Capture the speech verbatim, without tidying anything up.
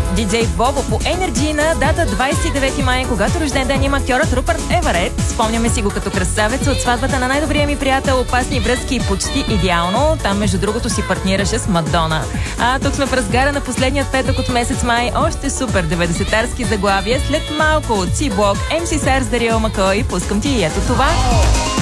Диджей Бобо по Energy на дата двадесет и девети май, когато рожден ден има актьорът Рупърт Еверет. Спомняме си го като красавец от сватбата на най-добрия ми приятел, Опасни връзки и Почти идеално. Там, между другото, си партнираше с Мадона. А тук сме в разгара на последният петък от месец май. Още супер деветдесетарски заглавия. След малко от Си-Блок, Ем Си Сар с Дариел Макой. Пускам ти и ето това.